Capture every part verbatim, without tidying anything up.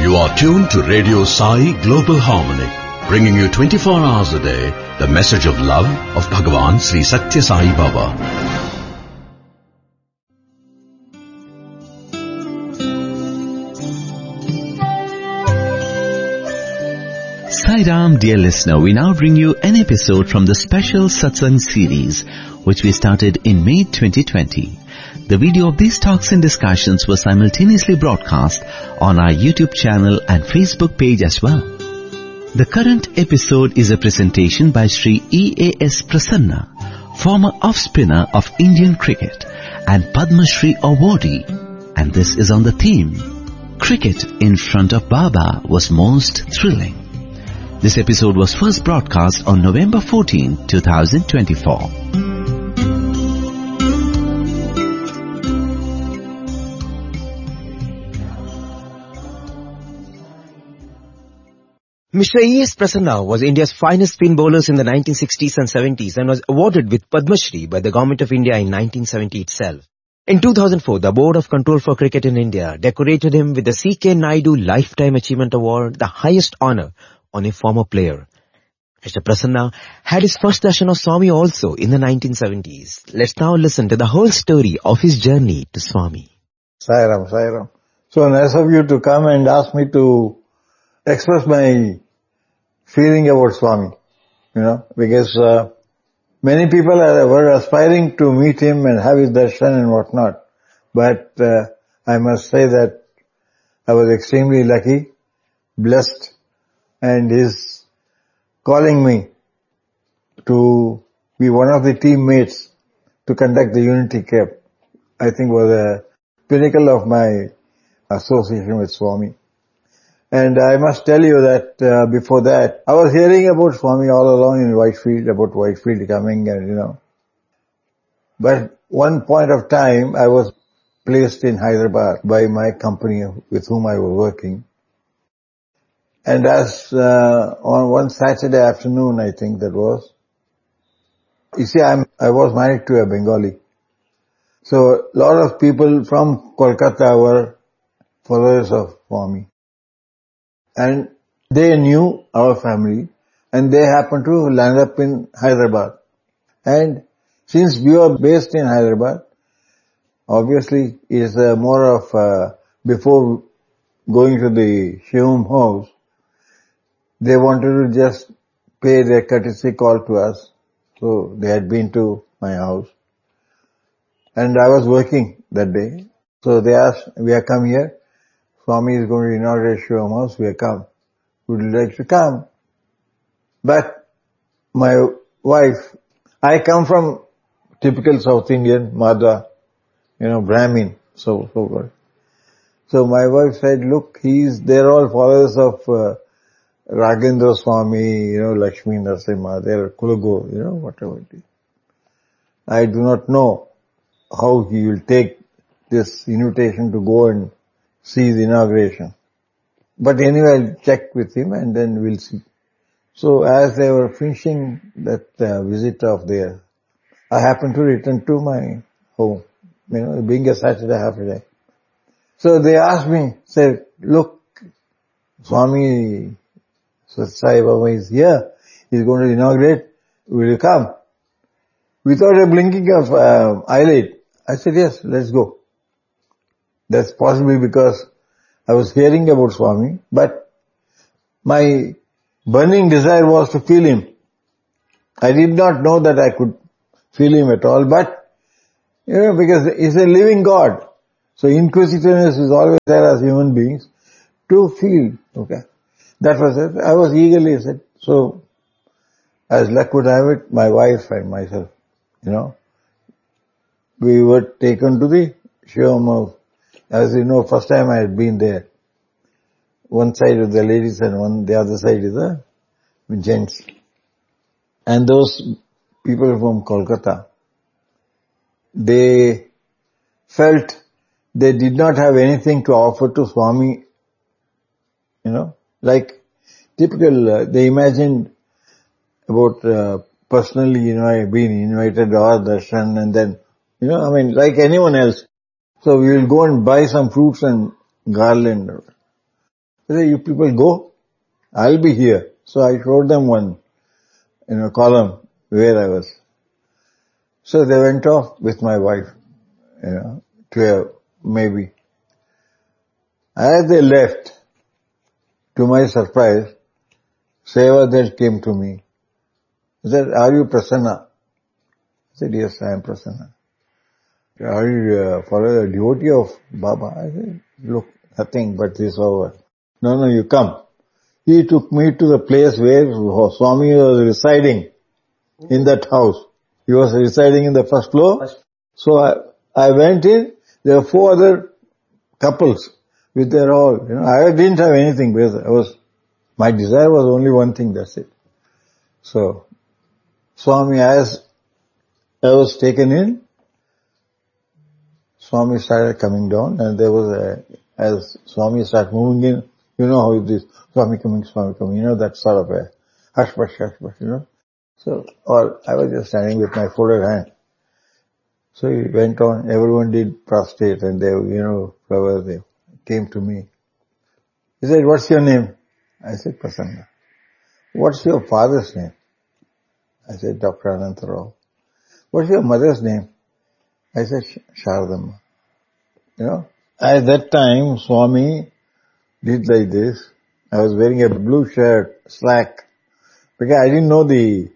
You are tuned to Radio Sai Global Harmony, bringing you twenty-four hours a day the message of love of Bhagavan Sri Satya Sai Baba. Sai Ram, dear listener, we now bring you an episode from the special Satsang series, which we started in May twenty twenty. The video of these talks and discussions was simultaneously broadcast on our YouTube channel and Facebook page as well. The current episode is a presentation by Sri E A S Prasanna, former off-spinner of Indian cricket and Padma Shri awardee, and this is on the theme, Cricket in front of Baba was most thrilling. This episode was first broadcast on November fourteenth, twenty twenty-four. Mister E S Prasanna was India's finest spin bowlers in the nineteen sixties and seventies and was awarded with Padma Shri by the Government of India in nineteen seventy itself. In two thousand four, the Board of Control for Cricket in India decorated him with the C K Naidu Lifetime Achievement Award, the highest honour on a former player. Mister Prasanna had his first darshan of Swami also in the nineteen seventies. Let's now listen to the whole story of his journey to Swami. Sai Ram, Sai Ram. So nice of you to come and ask me to express my feeling about Swami, you know, because uh, many people are, were aspiring to meet him and have his darshan and whatnot. But uh, I must say that I was extremely lucky, blessed, and his calling me to be one of the teammates to conduct the Unity Cup, I think was a pinnacle of my association with Swami. And I must tell you that uh, before that, I was hearing about Swami all along in Whitefield, about Whitefield coming and, you know. But one point of time, I was placed in Hyderabad by my company with whom I was working. And as uh, on one Saturday afternoon, I think that was, you see, I'm, I was married to a Bengali. So a lot of people from Kolkata were followers of Swami. And they knew our family and they happened to land up in Hyderabad. And since we were based in Hyderabad, obviously it's uh, more of, uh, before going to the Shivam house, they wanted to just pay their courtesy call to us. So they had been to my house. And I was working that day. So they asked, we have come here. Swami is going to inaugurate Shivam house. We have come. Would you like to come? But my wife, I come from typical South Indian, Madhva, you know, Brahmin, so, so forth. So my wife said, look, he's, they're all followers of, uh, Raghendra Swami, you know, Lakshmi Narasimha, they're Kulugu, you know, whatever it is. I do not know how he will take this invitation to go and see the inauguration. But anyway, I'll check with him and then we'll see. So as they were finishing that uh, visit of theirs, I happened to return to my home, you know, being a Saturday half a day. So they asked me, said, look, Swami Sai Baba is here. He's going to inaugurate. Will you come? Without a blinking of uh, eyelid, I said, yes, let's go. That's possibly because I was hearing about Swami, but my burning desire was to feel him. I did not know that I could feel him at all, but, you know, because he's a living God. So inquisitiveness is always there as human beings to feel, okay. That was it. I was eagerly said, so as luck would have it, my wife and myself, you know, we were taken to the Shivam house. As you know, first time I had been there. One side is the ladies and one, the other side is the gents. And those people from Kolkata, they felt they did not have anything to offer to Swami, you know, like typical, uh, they imagined about uh, personally, you know, being invited to our darshan and then, you know, I mean, like anyone else. So we will go and buy some fruits and garland. I said, you people go, I'll be here. So I showed them one, you know, column where I was. So they went off with my wife, you know, to a maybe. As they left, to my surprise, Sevadar came to me. He said, are you Prasanna? I said, yes, I am Prasanna. Are you uh, follow the devotee of Baba? I said, look, nothing but this over. No, no, you come. He took me to the place where Swami was residing, in that house. He was residing in the first floor. So I, I went in, there were four other couples with their all, you know, I didn't have anything because I was, my desire was only one thing, that's it. So, Swami, as I was taken in, Swami started coming down and there was a, as Swami started moving in, you know how it is, Swami coming, Swami coming, you know, that sort of a hush hush hush hush, you know. So, or I was just standing with my folded hand. So he went on, everyone did prostrate and they, you know, flowers, they came to me. He said, what's your name? I said, Prasanna. What's your father's name? I said, Doctor Anantarao. What's your mother's name? I said, Sharadamma. You know, at that time, Swami did like this. I was wearing a blue shirt, slack, because I didn't know the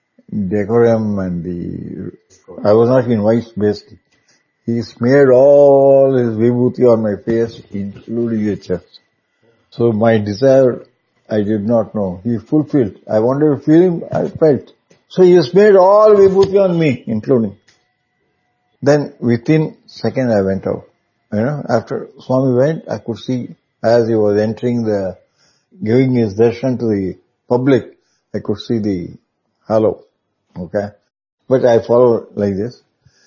decorum and the, I was not in white basically. He smeared all his vibhuti on my face, including the chest. So my desire, I did not know. He fulfilled. I wanted to feel him, I felt. So he smeared all vibhuti on me, including. Then within second I went out. You know, after Swami went, I could see as he was entering the, giving his darshan to the public, I could see the halo. Okay. But I followed like this.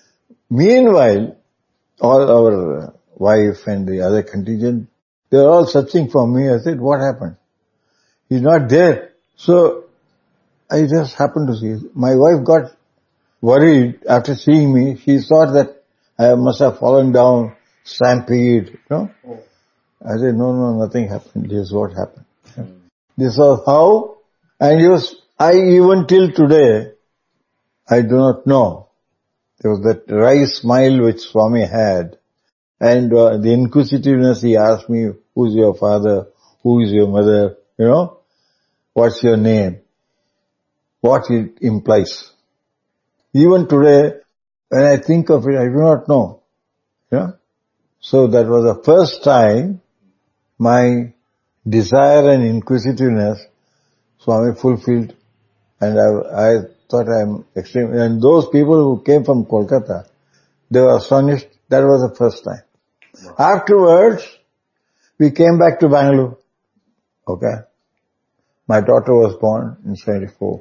Meanwhile, all our wife and the other contingent, they were all searching for me. I said, what happened? He's not there. So, I just happened to see. My wife got worried after seeing me. She thought that I must have fallen down, stampede, you know. Oh. I said, no, no, nothing happened. This is what happened. Mm. This was how, and he was, I even till today, I do not know. There was that wry smile which Swami had, and uh, the inquisitiveness he asked me, who's your father, who is your mother, you know, what's your name, what it implies. Even today, when I think of it, I do not know, you know. So that was the first time my desire and inquisitiveness Swami fulfilled, and I, I thought I'm extreme. And those people who came from Kolkata, they were astonished. That was the first time. Wow. Afterwards, we came back to Bangalore. Okay. My daughter was born in seventy-four.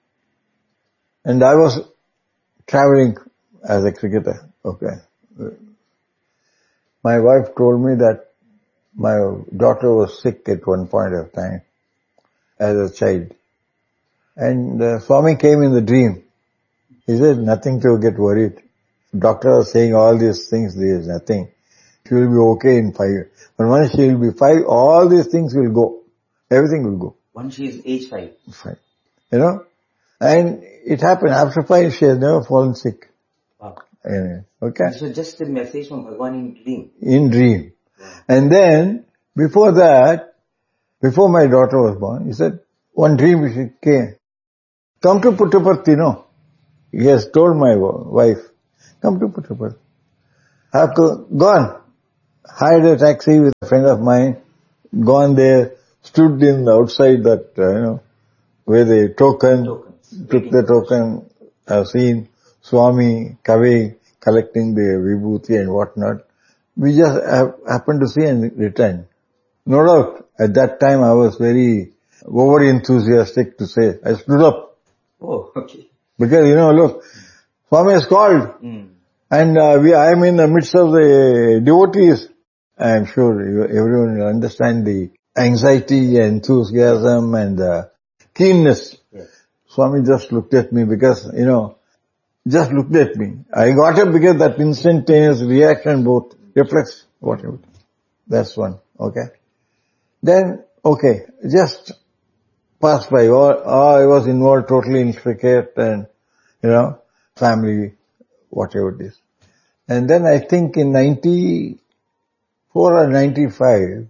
And I was traveling as a cricketer. Okay. My wife told me that my daughter was sick at one point of time as a child. And uh, Swami came in the dream. He said, nothing to get worried. Doctor was saying all these things, there is nothing. She will be okay in five. But once she will be five, all these things will go. Everything will go. Once she is age five. Five. You know? And it happened. After five, she has never fallen sick. Wow. Anyway, okay? So just a message from Bhagwan in dream. In dream. Wow. And then, before that, before my daughter was born, he said, one dream she came. Come to Puttaparthi, no? He has told my wife, come to Puttaparthi. I have gone, hired a taxi with a friend of mine, gone there, stood in the outside that, uh, you know, where the token, Tokens. took the token, I've seen Swami Kavi collecting the vibhuti and whatnot. We just have, happened to see and returned. No doubt, at that time I was very over enthusiastic to say, I stood up. Oh, okay. Because, you know, look, Swami has called. Mm. And uh, we, I am in the midst of the devotees. I am sure you, everyone will understand the anxiety, enthusiasm and uh, keenness. Yes. Swami just looked at me because, you know, just looked at me. I got up because that instantaneous reaction, both reflex, whatever. That's one, okay? Then, okay, just passed by. Or, or I was involved totally in cricket and, you know, family, whatever it is. And then I think in ninety-four or ninety-five,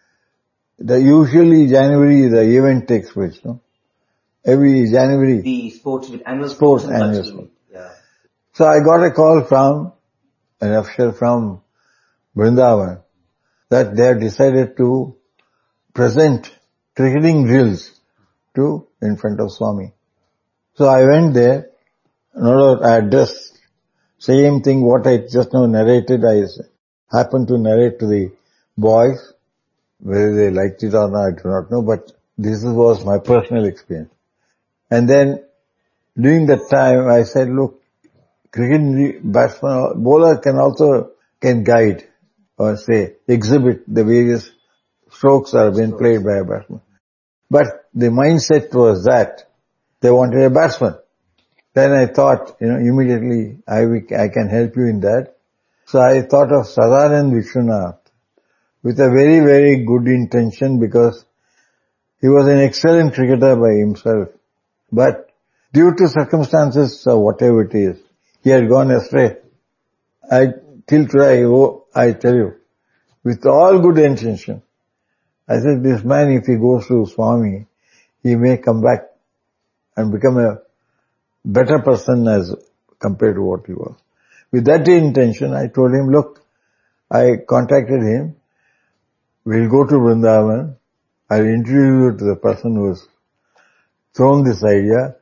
the usually January the event takes place, no? Every January. The sports with annual Sports, sports and annual cultural sports. meet. Yeah. So I got a call from an official from Vrindavan that they have decided to present cricketing drills to in front of Swami. So I went there. No, I just same thing what I just now narrated. I happened to narrate to the boys. Whether they liked it or not, I do not know. But this was my personal experience. And then during that time, I said, look, cricket batsman, bowler can also can guide or say exhibit the various strokes that have been played by a batsman. But the mindset was that they wanted a batsman. Then I thought, you know, immediately I, I can help you in that. So I thought of Sadanand Vishwanath with a very, very good intention because he was an excellent cricketer by himself. But due to circumstances or whatever it is, he had gone astray. I, till today, oh, I tell you, with all good intention, I said, this man, if he goes to Swami, he may come back and become a better person as compared to what he was. With that intention, I told him, look, I contacted him. We'll go to Vrindavan. I'll introduce you to the person who has thrown this idea.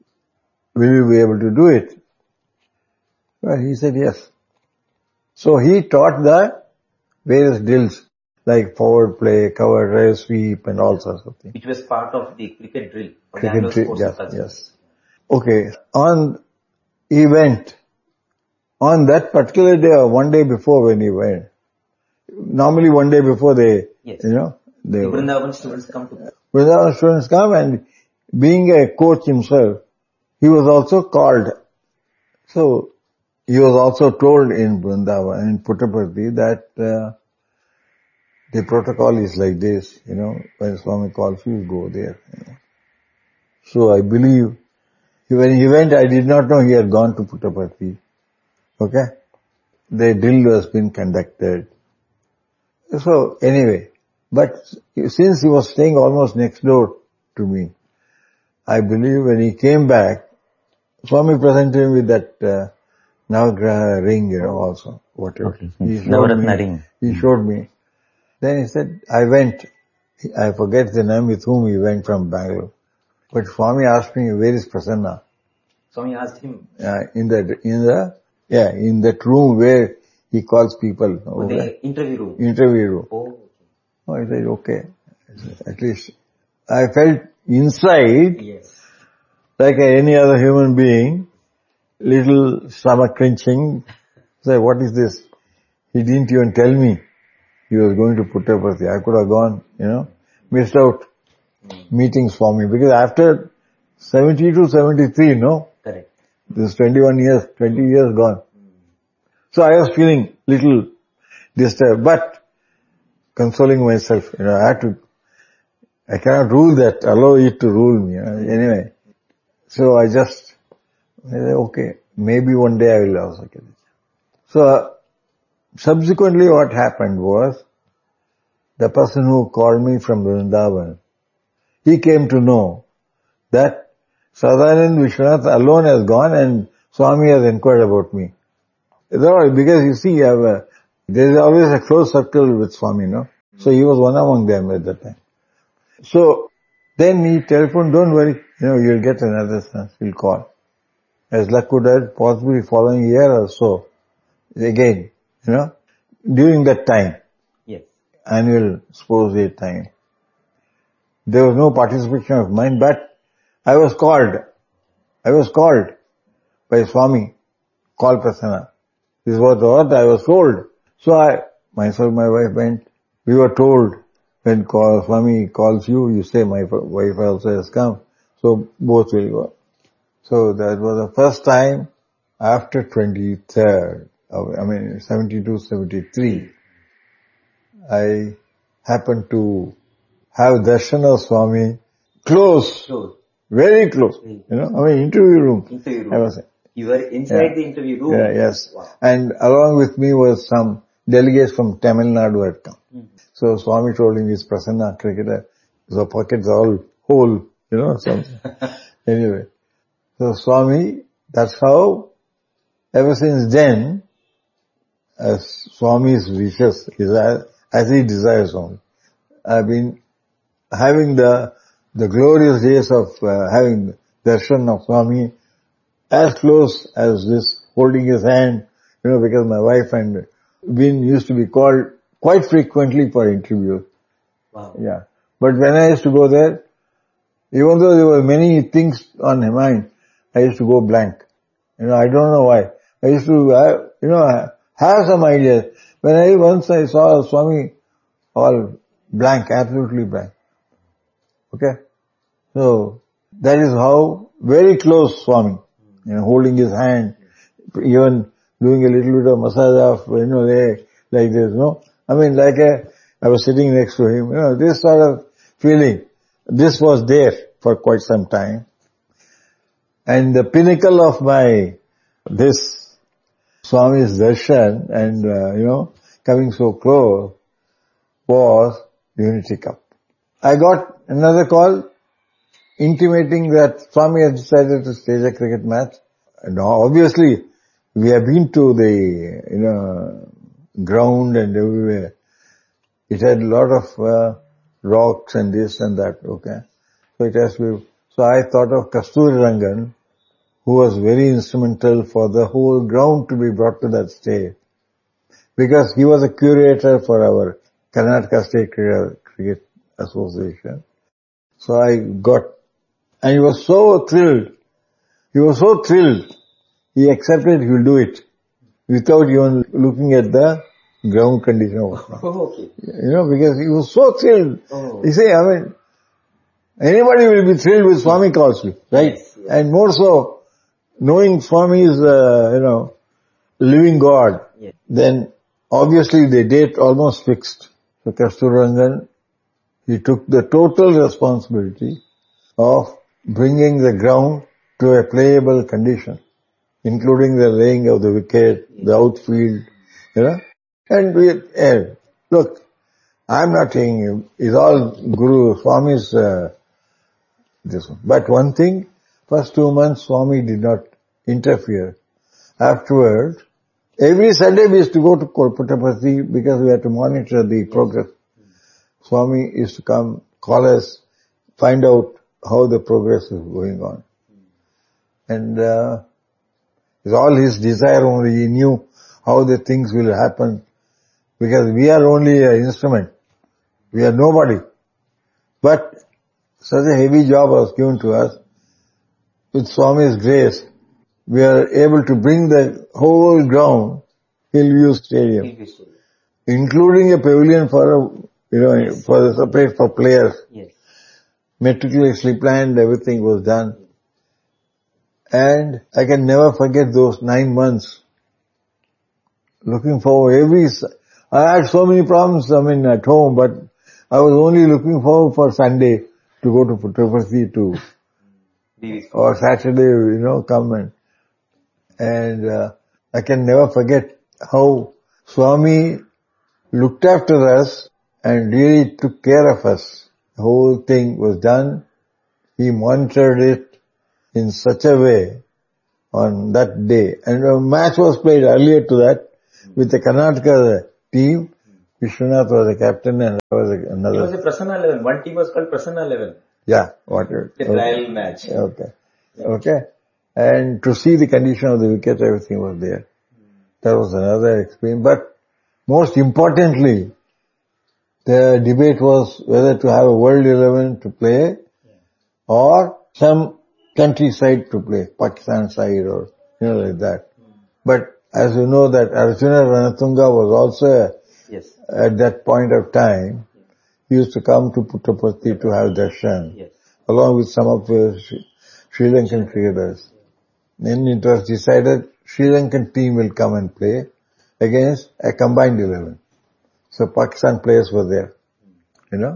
Will you be able to do it? Well, he said yes. So he taught the various drills like forward play, cover, drive, sweep and all sorts of things. Which was part of the cricket drill. Of Cricket the drill, yes, yes. yes. Okay, on event, on that particular day or one day before when he went, normally one day before they, yes. you know, they the Vrindavan students come to Vrindavan students come and being a coach himself, he was also called. So, he was also told in Vrindavan, in Puttaparthi that uh, the protocol is like this, you know, when Swami calls you, go there. You know. So I believe, when he went, I did not know he had gone to Puttaparthi. Okay? The drill was being conducted. So anyway, but since he was staying almost next door to me, I believe when he came back, Swami presented him with that uh, Navagraha ring, you know, also, whatever. Okay. He showed Navaratna me, ring. He showed me. Then he said, I went, I forget the name with whom he went from Bangalore. But Swami asked me, where is Prasanna? Swami asked him. Uh, in the, in the, yeah, in that room where he calls people. Oh, okay. the interview room. Interview room. Oh. Oh, I said, okay. At least I felt inside, yes. like any other human being, little stomach clenching. Say, what is this? He didn't even tell me he was going to Puttaparthi. I could have gone, you know, missed out mm. meetings for me because after seventy-two, seventy-three, no? Correct. This twenty-one years, twenty years gone. Mm. So I was feeling little disturbed, but consoling myself, you know, I had to, I cannot rule that, allow it to rule me. You know? Anyway, so I just, I said, okay, maybe one day I will also get it. So, uh, subsequently what happened was, the person who called me from Vrindavan, he came to know that Sadanand Vishwanath alone has gone and Swami has inquired about me. Because you see, you have a, there is always a close circle with Swami, no? So he was one among them at that time. So, then he telephoned, don't worry, you know, you'll get another chance, he'll call. As luck would have, possibly following year or so. Again, you know, during that time. Yes. Annual sports day time. There was no participation of mine, but I was called. I was called by Swami. Call Prasanna. This was what I was told. So I, myself, my wife went. We were told, when call, Swami calls you, you say, my wife also has come. So both will go. So that was the first time after twenty-third, I mean seventy-two, seventy-three, I happened to have darshan of Swami close, Close. very close. Mm. You know, I mean, interview room. Interview room. I was, You were inside Yeah. the interview room. yeah, yes. Wow. And along with me was some delegates from Tamil Nadu had come. Mm. So Swami told him he's Prasanna cricketer. The pockets are all whole, you know, so anyway. So Swami, that's how ever since then, as Swami's wishes, is as, as he desires only. I've been having the, the glorious days of uh, having darshan of Swami as close as this, holding his hand, you know, because my wife and Vin used to be called quite frequently for interviews. Wow. Yeah. But when I used to go there, even though there were many things on my mind, I used to go blank. You know, I don't know why. I used to, have, you know, have some ideas. When I, once I saw Swami all blank, absolutely blank. Okay? So, that is how, very close Swami, you know, holding his hand, even doing a little bit of massage of, you know, like, like this, no? I mean, like a, I was sitting next to him, you know, this sort of feeling. This was there for quite some time. And the pinnacle of my, this Swami's darshan and, uh, you know, coming so close was the Unity Cup. I got another call intimating that Swami had decided to stage a cricket match. And obviously, we have been to the, you know, ground and everywhere. It had a lot of uh, rocks and this and that, okay. So it has to be, so I thought of Kasturi Rangan, who was very instrumental for the whole ground to be brought to that stage. Because he was a curator for our Karnataka State Cricket Association. So I got, and he was so thrilled. He was so thrilled. He accepted he will do it without even looking at the ground condition of it. Oh, okay. You know, because he was so thrilled. Oh. You see, I mean, anybody will be thrilled with Swami calls you, right? Yes, yes. And more so, knowing Swami is, uh, you know, living God, Yes. then obviously the date almost fixed. So Kasturi, he took the total responsibility of bringing the ground to a playable condition, including the laying of the wicket, the outfield, you know. And we, eh, look, I'm not saying you, it's all Guru Swami's, uh, this one. But one thing, first two months Swami did not interfere. Afterwards, every Sunday we used to go to Puttaparthi because we had to monitor the progress. Swami used to come, call us, find out how the progress is going on. And uh, it's all his desire only. He knew how the things will happen because we are only an instrument. We are nobody. But such a heavy job was given to us. With Swami's grace, we are able to bring the whole ground Hillview Stadium, including a pavilion for a, you know, Yes. for the separate for players. Yes. Meticulously planned, everything was done. And I can never forget those nine months. Looking forward every, I had so many problems, I mean, at home, but I was only looking forward for Sunday to go to Puttaparthi to, or Saturday, you know, come and, and uh, I can never forget how Swami looked after us and really took care of us. The whole thing was done. He monitored it in such a way on that day. And a match was played earlier to that with the Karnataka team. Vishwanath was the captain and I was another. It was a Prasanna eleven. One team was called Prasanna eleven. Yeah, whatever. The trial match. Okay. Okay. And to see the condition of the wicket, everything was there. That was another experience. But most importantly, the debate was whether to have a World eleven to play or some country side to play, Pakistan side or, you know, like that. But as you know that Arjuna Ranatunga was also, Yes. at that point of time, he used to come to Puttaparthi to have darshan, Yes. along with some of the Sri, Sri Lankan cricketers. Then it was decided Sri Lankan team will come and play against a combined eleven. So Pakistan players were there, you know.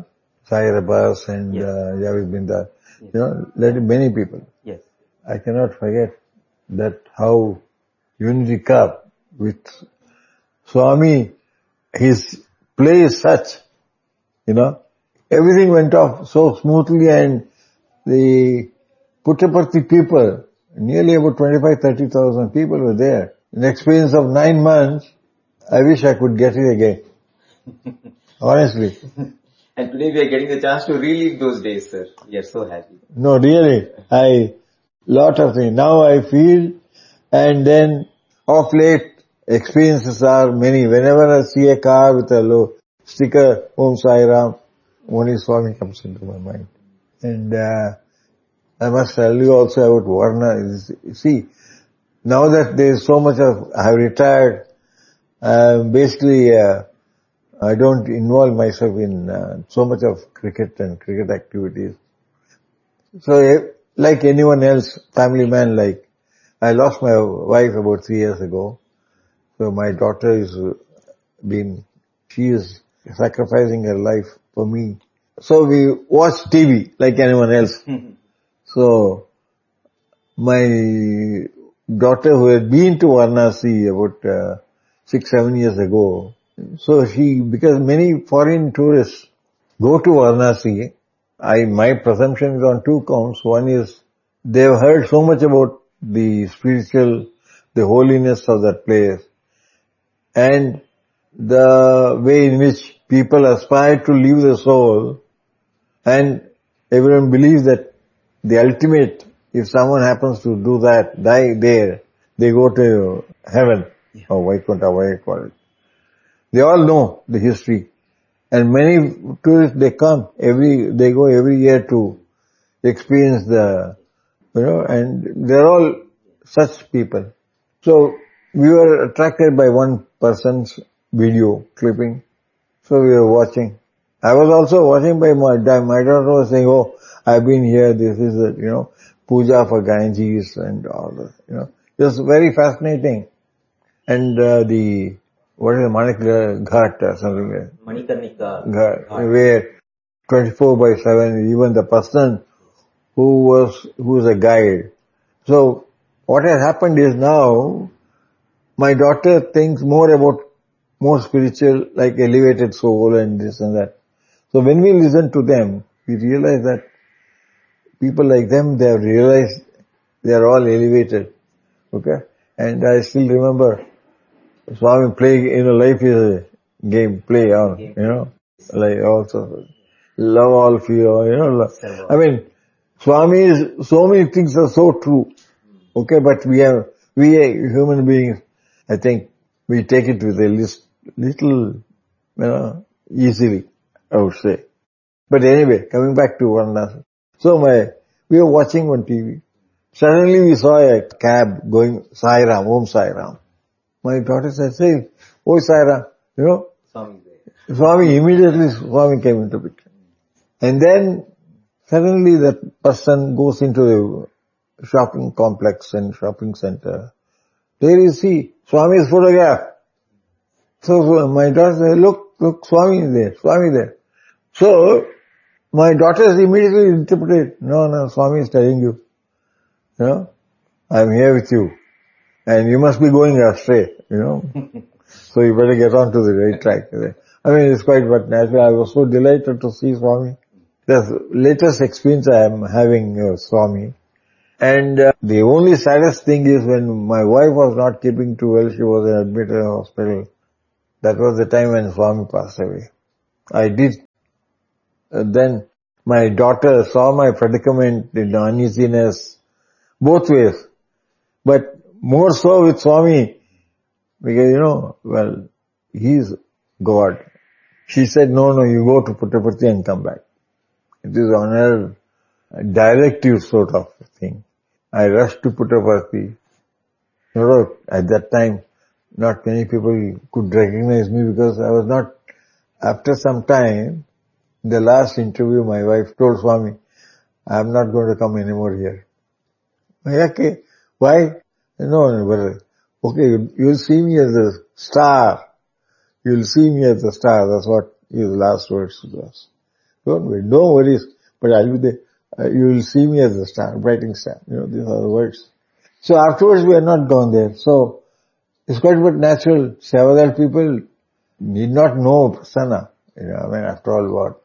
Sai Rabas and Yes. uh, Javed Bindar. Yes. You know, let many people. Yes. I cannot forget that how Unity Cup with Swami, his play is such, you know, everything went off so smoothly, and the Puttaparthi people, nearly about twenty-five to thirty thousand people were there. In experience of nine months, I wish I could get it again. Honestly. And today we are getting the chance to relive those days, sir. We are so happy. No, really, I, lot of things. Now I feel, and then of late, experiences are many. Whenever I see a car with a low sticker, Om Sai Ram, only Swami comes into my mind. And uh, I must tell you also about Varna. See, now that there is so much of, I have retired, uh, basically uh, I don't involve myself in uh, so much of cricket and cricket activities. So eh, like anyone else, family man, like, I lost my wife about three years ago. So my daughter is been, she is sacrificing her life for me. So we watch T V like anyone else. So my daughter, who had been to Varanasi about uh, six, seven years ago, so she, because many foreign tourists go to Varanasi, I, my presumption is on two counts. One is they have heard so much about the spiritual, the holiness of that place, and the way in which people aspire to leave the soul, and everyone believes that the ultimate, if someone happens to do that, die there, they go to heaven, yeah. or Vaikuntha, whatever you call it. They all know the history. And many tourists, they come every, they go every year to experience the, you know, and they're all such people. So we were attracted by one person's video clipping. So we were watching. I was also watching by my dad. My daughter was saying, oh, I've been here, this is the, you know, puja for Ganges and all that, you know. It was very fascinating. And uh, the, what is the Manik Ghat or something like that? Manikarnika Ghat, where twenty-four by seven, even the person who was, who was a guide. So what has happened is now, my daughter thinks more about more spiritual, like elevated soul and this and that. So when we listen to them, we realize that people like them, they have realized they are all elevated. Okay? And I still remember Swami playing, you know, life is a game, play on, you know, like also love all fear, you know. Love. I mean, Swami is, so many things are so true. Okay, but we have, we human beings, I think we take it with a list, little, you know, easily, I would say. But anyway, coming back to Varanasi. So my, we were watching on T V. Suddenly we saw a cab going, Sai Ram, Om Sai Ram. My daughter said, say, oh Sai Ram, you know. Swami, Swami, immediately Swami came into picture. And then suddenly that person goes into the shopping complex and shopping center. There you see Swami's photograph. So my daughter said, look, look, Swami is there, Swami is there. So my daughters immediately interpreted, no, no, Swami is telling you, you know, I'm here with you. And you must be going astray, you know. So you better get on to the right track. I mean, it's quite but natural. I was so delighted to see Swami. The latest experience I am having uh, Swami. And uh, the only saddest thing is when my wife was not keeping too well, she was admitted in hospital. That was the time when Swami passed away. I did. Uh, then my daughter saw my predicament, the uneasiness, both ways. But more so with Swami, because, you know, well, he's God. She said, no, no, you go to Puttaparthi and come back. It is on her directive sort of thing. I rushed to Puttaparthi. You know, at that time, not many people could recognize me because I was not, after some time, in the last interview, my wife told Swami, I'm not going to come anymore here. Okay, why? No, but okay, you'll see me as a star. You'll see me as a star. That's what his last words to us. Don't worry, no worries. But I'll be there. Uh, you will see me as a star, brighting star. You know, these are the words. So afterwards we are not gone there. So it's quite but natural. Sevadal people need not know Prasanna. You know, I mean, after all what.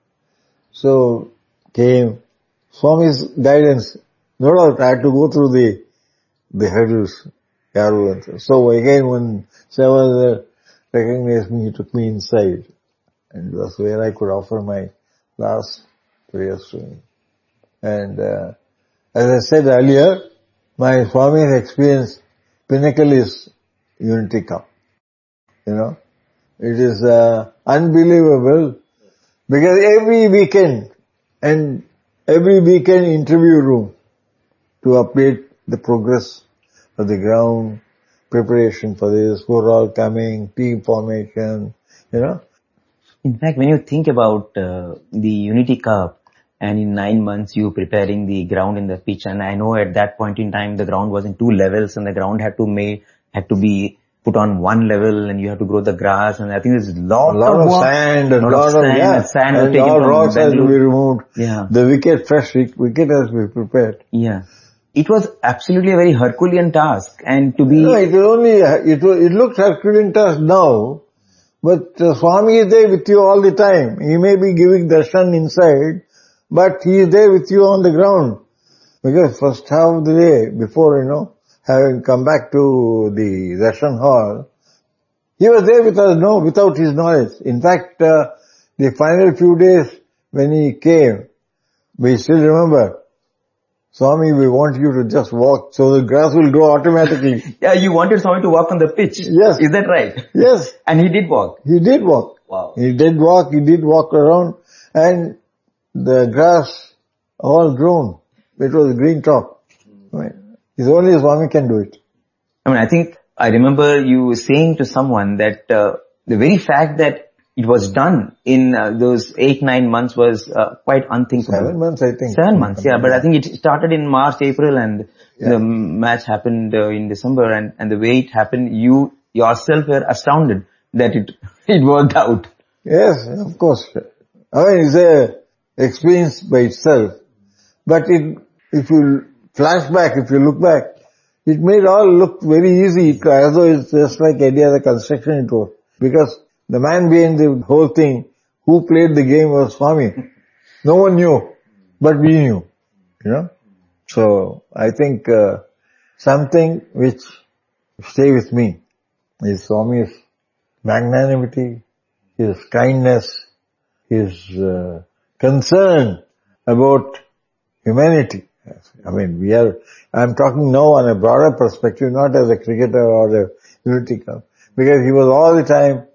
So came Swami's guidance. No doubt I had to go through the, the hurdles. So again when Sevadal recognized me, he took me inside. And that's where I could offer my last prayers to him. And uh, as I said earlier, my Swami's experience, pinnacle is Unity Cup. You know, it is uh, unbelievable because every weekend and every weekend interview room to update the progress of the ground, preparation for this, who are all coming, team formation, you know. In fact, when you think about uh, the Unity Cup, and in nine months you preparing the ground in the pitch, and I know at that point in time the ground was in two levels, and the ground had to make had to be put on one level, and you have to grow the grass, and I think there's a lot, a lot of, of work, sand, and lot, lot of of, sand, yeah, and sand and taken all from rocks has to be Bangalore. removed. Yeah, the wicket, fresh wicket has to be prepared. Yeah, it was absolutely a very Herculean task, and to be no, it was only it was, it looked Herculean task now. But uh, Swami is there with you all the time. He may be giving darshan inside, but he is there with you on the ground. Because first half of the day, before, you know, having come back to the darshan hall, he was there with us, no, without his knowledge. In fact, uh, the final few days when he came, we still remember, Swami, we want you to just walk so the grass will grow automatically. Yeah, you wanted Swami to walk on the pitch. Yes. Is that right? Yes. And he did walk. He did walk. Wow. He did walk, he did walk around, and the grass all grown. It was green top. I mean, it's only Swami can do it. I mean, I think, I remember you saying to someone that uh, the very fact that it was done in uh, those eight, nine months was uh, quite unthinkable. Seven months, I think. Seven months, yeah. But I think it started in March, April, and yeah. the match happened uh, in December. And, and the way it happened, you yourself were astounded that it it worked out. Yes, of course. I mean, it's a experience by itself. But it, if you flash back, if you look back, it made all look very easy, as though it's just like any other construction it was. Because the man behind the whole thing, who played the game was Swami. No one knew, but we knew, you know. So, I think uh, something which stay with me is Swami's magnanimity, his kindness, his uh, concern about humanity. I mean, we are, I'm talking now on a broader perspective, not as a cricketer or a Unity Club. Because he was all the time,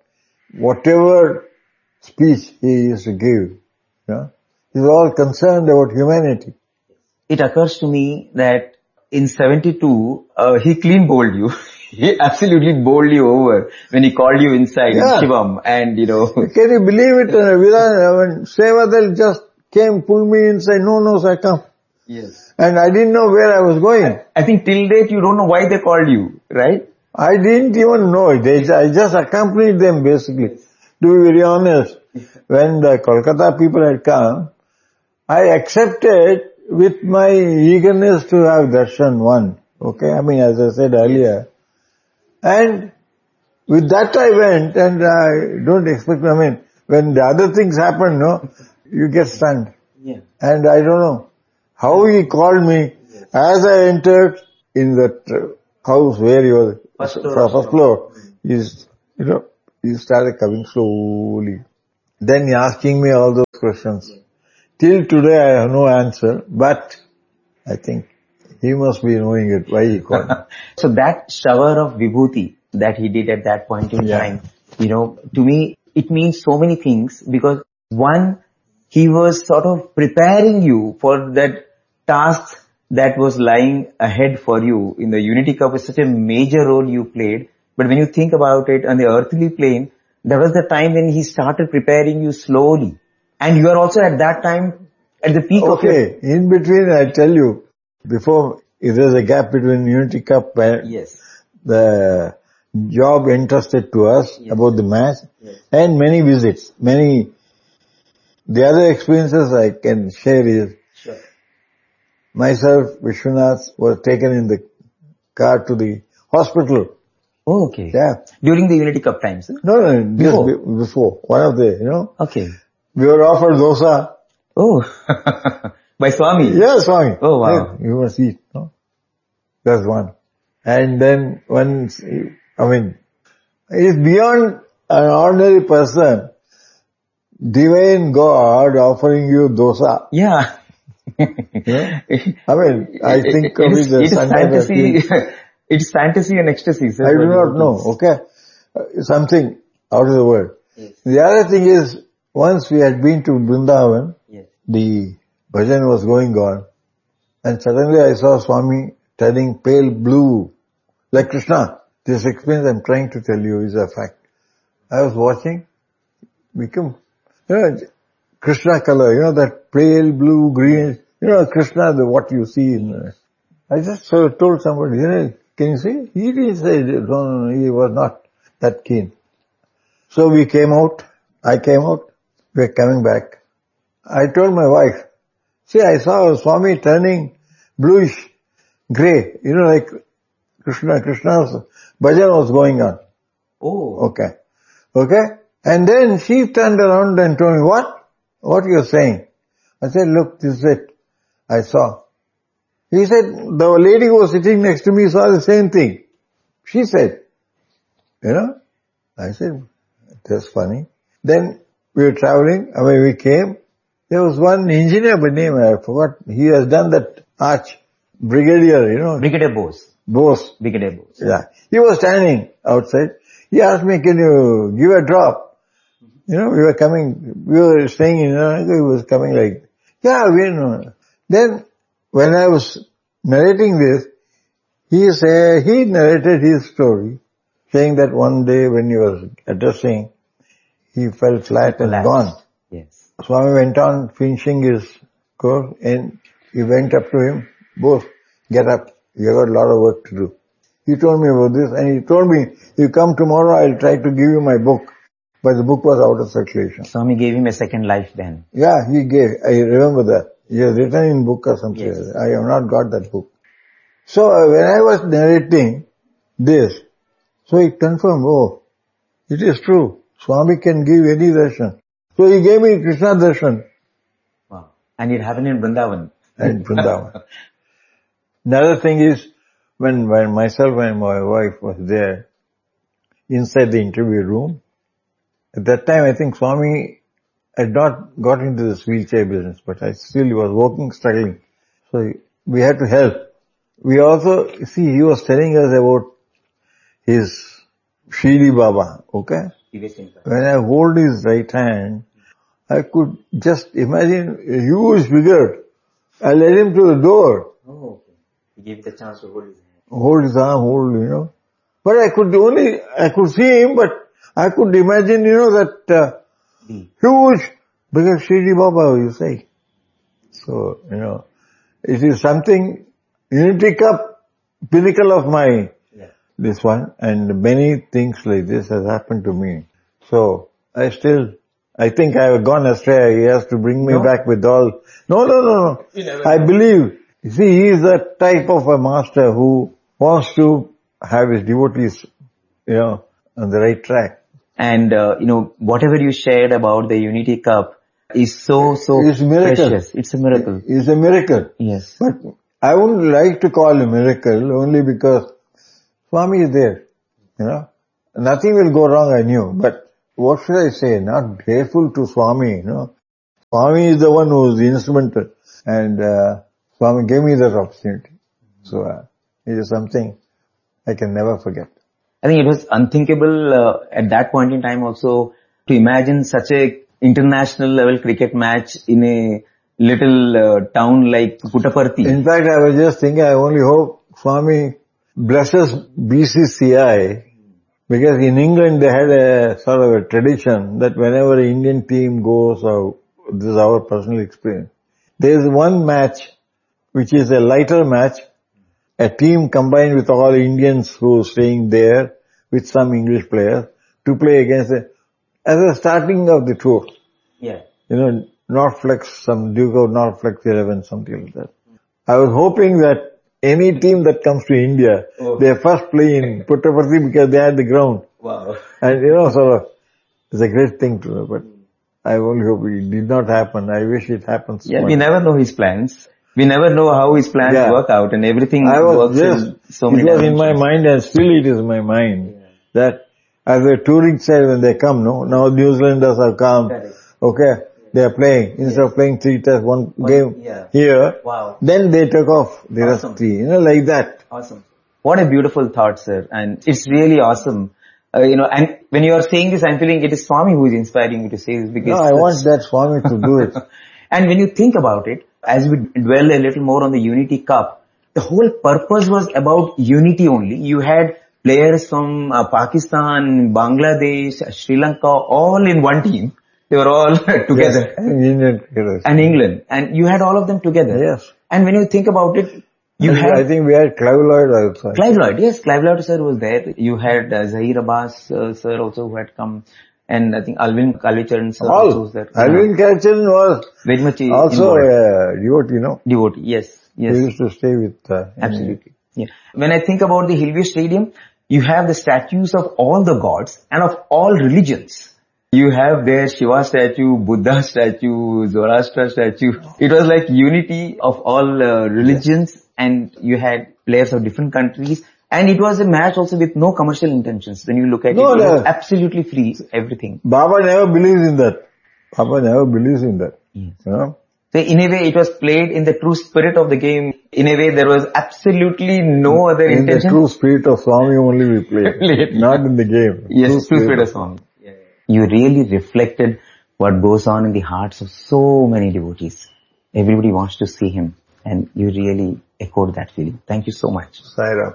whatever speech he used to give, you know, he was all concerned about humanity. It occurs to me that in seventy-two, uh, he clean bowled you. He absolutely bowled you over when he called you inside yeah. in Shivam, and you know. Can you believe it? Uh, when Sevadal just came, pulled me inside, no, no, sir, come. Yes. And I didn't know where I was going. I, I think till date you don't know why they called you, right? I didn't even know it. They, I just accompanied them basically. To be very honest, when the Kolkata people had come, I accepted with my eagerness to have darshan one. Okay, I mean, as I said earlier. And with that I went, and I don't expect, I mean, when the other things happen, no, you get stunned. Yeah. And I don't know how he called me yes. as I entered in that house where he was, first floor, first floor. He's, you know, he started coming slowly. Then he asking me all those questions. Yeah. Till today I have no answer, but I think he must be knowing it, why he called me. So that shower of vibhuti that he did at that point in yeah. time, you know, to me, it means so many things, because one, he was sort of preparing you for that task that was lying ahead for you. In the Unity Cup, it's such a major role you played. But when you think about it on the earthly plane, that was the time when he started preparing you slowly. And you are also at that time at the peak okay. of your... Okay, in between I tell you, before there's a gap between Unity Cup and yes. the job entrusted to us yes. about the match yes. and many visits, many The other experiences I can share is, Sure. myself, Vishwanath, was taken in the car to the hospital. Oh, okay. Yeah. During the Unity Cup times? Huh? No, no, just Before? be- before. One of the, you know, Okay. we were offered dosa. Oh. By Swami? Yeah, Swami. Oh, wow. Yeah, you must eat, no? That's one. And then once, I mean, it's beyond an ordinary person, divine God offering you dosa. Yeah. Yeah? I mean, I think of it it is, as it is some kind of fantasy. thing. It's fantasy and ecstasy. Sir, I do what not it know, is. okay? Uh, Something out of the world. Yes. The other thing is, once we had been to Vrindavan, Yes. the bhajan was going on, and suddenly I saw Swami turning pale blue, like Krishna. This experience I'm trying to tell you is a fact. I was watching, become, you know, Krishna color, you know, that pale blue, green, you know, Krishna, the, what you see in, uh, I just so told somebody, you know, can you see? He didn't say, no, no, no, he was not that keen. So we came out, I came out, we were coming back. I told my wife, see, I saw Swami turning bluish, grey, you know, like Krishna, Krishna's bhajan was going on. Oh. Okay. Okay? And then she turned around and told me, what? What you're saying? I said, look, this is it. I saw. He said, the lady who was sitting next to me saw the same thing. She said, you know? I said, that's funny. Then we were traveling, I mean we came. There was one engineer by name, I forgot. He has done that arch. Brigadier, you know. Brigadier Bose. Bose. Brigadier Bose. Yeah. He was standing outside. He asked me, can you give a drop? You know, we were coming, we were staying in, uh, he was coming like, yeah, we know. Then, when I was narrating this, he said, he narrated his story, saying that one day when he was addressing, he fell flat and Collapsed. gone. Yes. Swami went on finishing his course and he went up to him, both, get up, you got a lot of work to do. He told me about this and he told me, you come tomorrow, I'll try to give you my book. But the book was out of circulation. Swami gave him a second life then. Yeah, he gave, I remember that. He has written in book or something. Yes. I have not got that book. So uh, when I was narrating this, so he confirmed, oh, it is true. Swami can give any darshan. So he gave me Krishna darshan Wow. And it happened in Vrindavan. and Vrindavan. Another thing is, when, when myself and my wife was there, inside the interview room, at that time I think Swami had not got into this wheelchair business, but I still was walking, struggling. So we had to help. We also, see, he was telling us about his Shirdi Baba, okay? When I hold his right hand, I could just imagine a huge figure. I led him to the door. Oh, okay. He gave the chance to hold his hand. Hold his arm, hold, you know. But I could only, I could see him, but I could imagine, you know, that uh, Mm. huge, because Shirdi Baba, you say. So, you know, it is something, Unity Cup, pinnacle of my, Yeah. this one, and many things like this has happened to me. So, I still, I think I have gone astray. He has to bring me No? back with all, no, no, no, no. You never I know. believe, you see, he is the type of a master who wants to have his devotees, you know, on the right track. And, uh, you know, whatever you shared about the Unity Cup is so, so It's a miracle. precious. It's a miracle. It's a miracle. Yes. But I wouldn't like to call it a miracle only because Swami is there, you know. Nothing will go wrong, I knew. But what should I say? Not grateful to Swami, you know. Swami is the one who is the instrumental. And uh, Swami gave me that opportunity. So uh, it is something I can never forget. I think it was unthinkable uh, at that point in time also to imagine such a international level cricket match in a little uh, town like Puttaparthi. In fact, I was just thinking, I only hope Swami blesses B C C I, because in England they had a sort of a tradition that whenever an Indian team goes, or this is our personal experience, there is one match which is a lighter match, a team combined with all Indians who are staying there with some English players to play against the, as a starting of the tour. Yeah. You know, Norflex, some Duke of Norflex eleven, something like that. I was hoping that any team that comes to India, oh. they first play in Puttaparthi because they had the ground. Wow. And you know, sort of, it's a great thing to know, but I only hope it did not happen. I wish it happens. Yeah, we never know his plans. We never know how his plans yeah. work out, and everything I was works just, in so many It was dimensions. in my mind, and still it is in my mind, yeah. that as a touring side when they come, no, now New Zealanders have come, Correct. okay, they are playing, instead yes. of playing three tests, one, one game yeah. here, wow. then they took off the awesome. rest three, you know, like that. Awesome. What a beautiful thought, sir, and it's really awesome. Uh, you know, and when you are saying this, I'm feeling it is Swami who is inspiring me to say this because... No, I want that Swami to do it. And when you think about it, as we dwell a little more on the Unity Cup, the whole purpose was about unity only. You had players from uh, Pakistan, Bangladesh, Sri Lanka, all in one team. They were all together. Yes, and England. Yes. And England. And you had all of them together. Yes. And when you think about it, you I had... I think we had Clive Lloyd also. Clive Lloyd, yes. Clive Lloyd sir was there. You had uh, Zahir Abbas uh, sir also who had come. And I think Alvin Kalicharan sir all. also was there. Alvin Kalicharan was very much also a devotee, you know. Devotee, yes. Yes. He used to stay with... Uh, Absolutely. Yeah. When I think about the Hillview Stadium, you have the statues of all the gods and of all religions. You have there Shiva statue, Buddha statue, Zoroaster statue. It was like unity of all uh, religions, yes. and you had players of different countries. And it was a match also with no commercial intentions. When you look at no, it, it no. was absolutely free, everything. Baba never believes in that. Baba never believes in that. Yes. You know? So in a way, it was played in the true spirit of the game. In a way, there was absolutely no other in intention. In the true spirit of Swami only we played. Not in the game. Yes, true, true spirit, spirit of Swami. Yeah. You really reflected what goes on in the hearts of so many devotees. Everybody wants to see him. And you really echoed that feeling. Thank you so much. Sai Ram.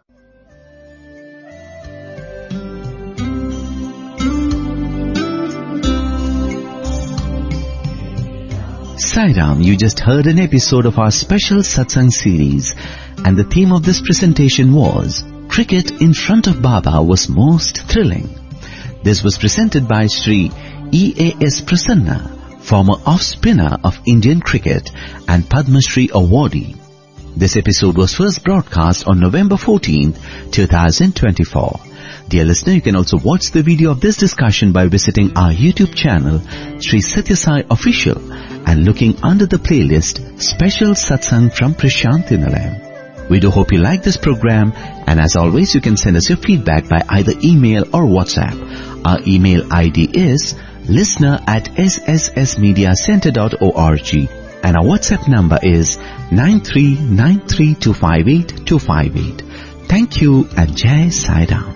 Sai Ram, you just heard an episode of our special Satsang series, and the theme of this presentation was Cricket in front of Baba was most thrilling. This was presented by Shri E A S Prasanna, former off-spinner of Indian cricket and Padma Shri awardee. This episode was first broadcast on November fourteenth, twenty twenty-four. Dear listener, you can also watch the video of this discussion by visiting our YouTube channel, Sri Satya Sai Official, and looking under the playlist, Special Satsang from Prashanthi Nilayam. We do hope you like this program, and as always, you can send us your feedback by either email or WhatsApp. Our email I D is listener at s s s media center dot org, and our WhatsApp number is nine three nine three two five eight two five eight. Thank you, and Jai Sai Ram.